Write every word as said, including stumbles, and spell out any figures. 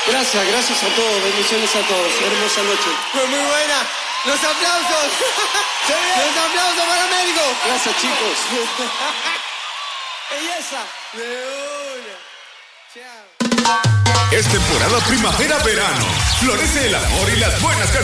Gracias, gracias a todos, bendiciones a todos. Hermosa noche. Fue muy buena. Los aplausos. Los aplausos para Américo. Gracias, chicos. Belleza. De una. Chao. Es temporada primavera-verano. Florece el amor y las buenas canciones.